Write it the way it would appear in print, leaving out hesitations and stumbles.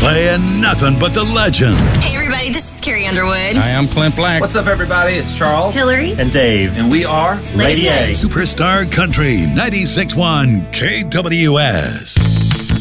Playing nothing but the legend. Hey, everybody, this is Carrie Underwood. Hi, I'm Clint Black. What's up, everybody? It's Charles, Hillary, and Dave. And we are Lady A. Superstar Country 96.1 KWS.